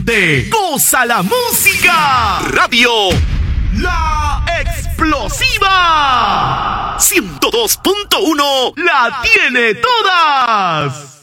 de Goza la Música. Radio La Explosiva 102.1 la tiene todas.